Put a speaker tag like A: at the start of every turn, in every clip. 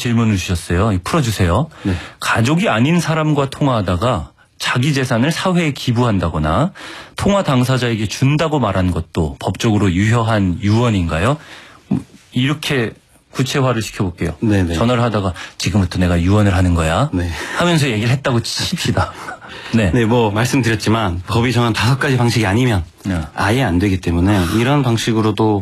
A: 질문을 주셨어요. 풀어주세요.
B: 네.
A: 가족이 아닌 사람과 통화하다가 자기 재산을 사회에 기부한다거나 통화 당사자에게 준다고 말한 것도 법적으로 유효한 유언인가요? 이렇게 구체화를 시켜볼게요.
B: 네네.
A: 전화를 하다가 지금부터 내가 유언을 하는 거야.
B: 네.
A: 하면서 얘기를 했다고 칩시다. 네.
B: 네, 뭐 말씀드렸지만 법이 정한 5가지 방식이 아니면
A: 네.
B: 아예 안 되기 때문에 이런 방식으로도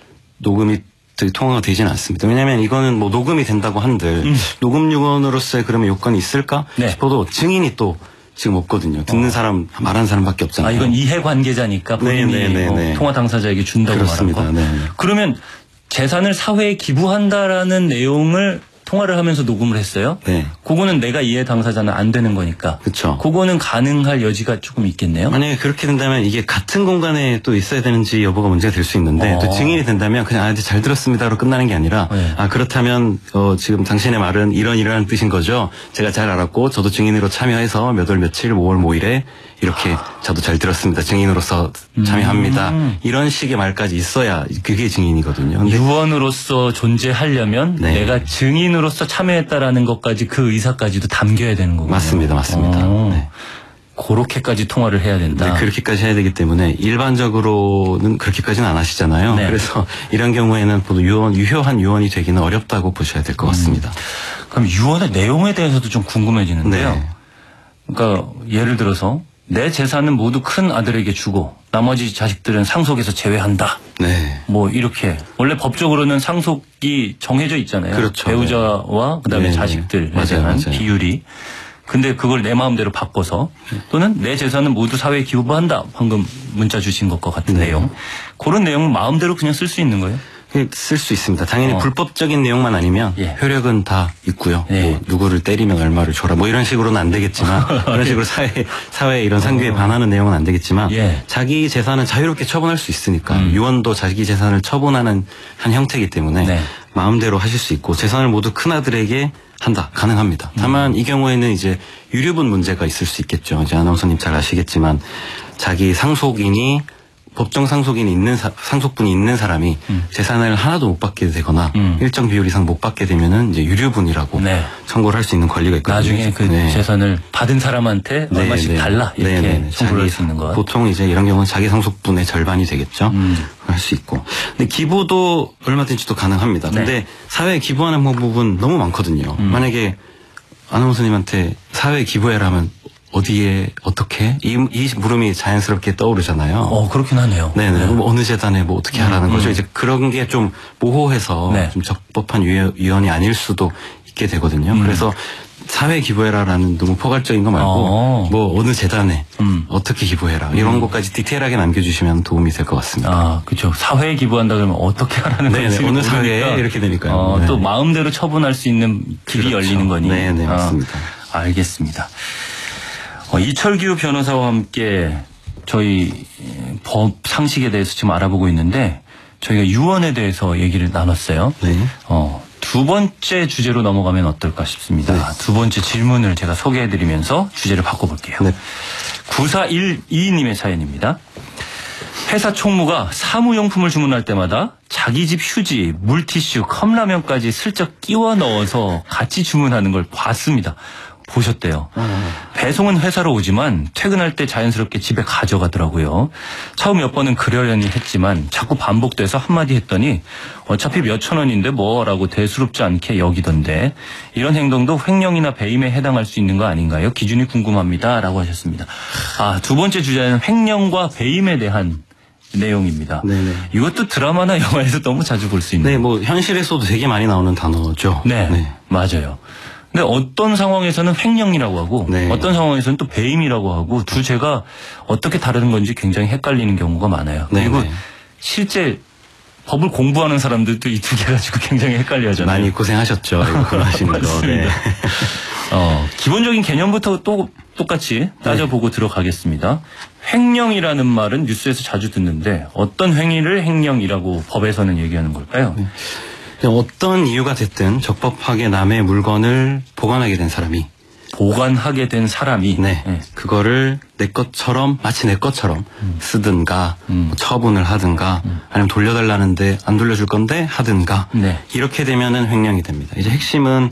B: 녹음이 통화가 되지는 않습니다. 왜냐하면 이거는 뭐 녹음이 된다고 한들 녹음 유언으로서의 그러면 요건이 있을까
A: 네.
B: 싶어도 증인이 또 지금 없거든요. 듣는 사람, 말하는 사람밖에 없잖아요.
A: 아, 이건 이해관계자니까 본인이 통화 당사자에게 준다고
B: 그렇습니다.
A: 말한 거.
B: 네.
A: 그러면 재산을 사회에 기부한다라는 내용을 통화를 하면서 녹음을 했어요.
B: 네.
A: 그거는 내가 이해 당사자는 안 되는 거니까.
B: 그렇죠.
A: 그거는 가능할 여지가 조금 있겠네요.
B: 만약에 그렇게 된다면 이게 같은 공간에 또 있어야 되는지 여부가 문제가 될 수 있는데 또 증인이 된다면 그냥 잘 들었습니다로 끝나는 게 아니라
A: 네.
B: 그렇다면 지금 당신의 말은 이런 뜻인 거죠. 제가 잘 알았고 저도 증인으로 참여해서 몇 월 며칠 5월 5일에 이렇게 저도 잘 들었습니다. 증인으로서 참여합니다. 이런 식의 말까지 있어야 그게 증인이거든요. 근데
A: 유언으로서 존재하려면
B: 네.
A: 내가 증인으로서 참여했다라는 것까지 그 의사까지도 담겨야 되는 거군요.
B: 맞습니다. 네.
A: 그렇게까지 통화를 해야 된다.
B: 네, 그렇게까지 해야 되기 때문에 일반적으로는 그렇게까지는 안 하시잖아요.
A: 네.
B: 그래서 이런 경우에는 보통 유효한 유언이 되기는 어렵다고 보셔야 될 것 같습니다.
A: 그럼 유언의 내용에 대해서도 좀 궁금해지는데요.
B: 네.
A: 그러니까 예를 들어서 내 재산은 모두 큰 아들에게 주고 나머지 자식들은 상속에서 제외한다.
B: 네.
A: 뭐 이렇게 원래 법적으로는 상속이 정해져 있잖아요.
B: 그렇죠.
A: 배우자와 그다음에
B: 네.
A: 자식들에
B: 맞아요.
A: 대한 비율이. 근데 그걸 내 마음대로 바꿔서 또는 내 재산은 모두 사회에 기부한다. 방금 문자 주신 것과 같은
B: 네.
A: 내용. 그런 내용은 마음대로 그냥 쓸 수 있는 거예요?
B: 쓸 수 있습니다. 당연히 불법적인 내용만 아니면
A: 예.
B: 효력은 다 있고요.
A: 예.
B: 뭐 누구를 때리면 얼마를 줘라 뭐 이런 식으로는 안 되겠지만 이런 식으로 사회의 이런 상규에 반하는 내용은 안 되겠지만
A: 예.
B: 자기 재산은 자유롭게 처분할 수 있으니까 유언도 자기 재산을 처분하는 한 형태이기 때문에
A: 네.
B: 마음대로 하실 수 있고 재산을 모두 큰아들에게 한다. 가능합니다. 다만 이 경우에는 이제 유류분 문제가 있을 수 있겠죠. 이제 아나운서님 잘 아시겠지만 자기 상속인이 법정 상속인이 상속분이 있는 사람이 재산을 하나도 못 받게 되거나 일정 비율 이상 못 받게 되면은 이제 유류분이라고
A: 네.
B: 청구를 할 수 있는 권리가 있거든요.
A: 나중에 그
B: 네.
A: 재산을 받은 사람한테 얼마씩 달라 이렇게 청구를 할 수 있는 것.
B: 보통 이제 이런 경우는 자기 상속분의 절반이 되겠죠. 할 수 있고. 근데 기부도 얼마든지 또 가능합니다.
A: 네.
B: 근데 사회에 기부하는 방법은 너무 많거든요. 만약에 아나운서님한테 사회에 기부해라 하면 어디에 어떻게 이 물음이 자연스럽게 떠오르잖아요.
A: 그렇긴 하네요.
B: 네네. 뭐 어느 재단에 뭐 어떻게 하라는 거죠. 이제 그런 게 좀 모호해서
A: 네.
B: 좀 적법한 유언이 아닐 수도 있게 되거든요. 그래서 사회 기부해라라는 너무 포괄적인 거 말고 뭐 어느 재단에 어떻게 기부해라 이런 것까지 디테일하게 남겨주시면 도움이 될 것 같습니다.
A: 아, 그렇죠. 사회에 기부한다 그러면 어떻게 하라는 건지
B: 어느 사회에 이렇게 되니까요. 네.
A: 또 마음대로 처분할 수 있는 길이
B: 그렇죠.
A: 열리는 거니.
B: 네네 맞습니다.
A: 알겠습니다. 이철규 변호사와 함께 저희 법 상식에 대해서 지금 알아보고 있는데 저희가 유언에 대해서 얘기를 나눴어요.
B: 네.
A: 두 번째 주제로 넘어가면 어떨까 싶습니다.
B: 네.
A: 두 번째 질문을 제가 소개해드리면서 주제를 바꿔볼게요.
B: 네.
A: 9412님의 사연입니다. 회사 총무가 사무용품을 주문할 때마다 자기 집 휴지, 물티슈, 컵라면까지 슬쩍 끼워 넣어서 같이 주문하는 걸 봤습니다. 보셨대요. 배송은 회사로 오지만 퇴근할 때 자연스럽게 집에 가져가더라고요. 처음 몇 번은 그러려니 했지만 자꾸 반복돼서 한마디 했더니 어차피 몇천 원인데 뭐라고 대수롭지 않게 여기던데 이런 행동도 횡령이나 배임에 해당할 수 있는 거 아닌가요? 기준이 궁금합니다. 라고 하셨습니다. 두 번째 주제는 횡령과 배임에 대한 내용입니다.
B: 네네.
A: 이것도 드라마나 영화에서 너무 자주 볼 수 있는.
B: 네, 뭐 현실에서도 되게 많이 나오는 단어죠.
A: 네. 맞아요. 근데 어떤 상황에서는 횡령이라고 하고
B: 네.
A: 어떤 상황에서는 또 배임이라고 하고 두 죄가 어떻게 다른 건지 굉장히 헷갈리는 경우가 많아요. 그리고
B: 네네.
A: 실제 법을 공부하는 사람들도 이 두 개 가지고 굉장히 헷갈려하잖아요.
B: 많이 고생하셨죠. 이거 하시는 거. 네.
A: 기본적인 개념부터 또 똑같이 따져보고 들어가겠습니다. 횡령이라는 말은 뉴스에서 자주 듣는데 어떤 행위를 횡령이라고 법에서는 얘기하는 걸까요?
B: 네. 어떤 이유가 됐든 적법하게 남의 물건을 보관하게 된 사람이 네. 그거를 내 것처럼 마치 내 것처럼 쓰든가 처분을 하든가 아니면 돌려달라는데 안 돌려줄 건데 하든가
A: 네.
B: 이렇게 되면은 횡령이 됩니다. 이제 핵심은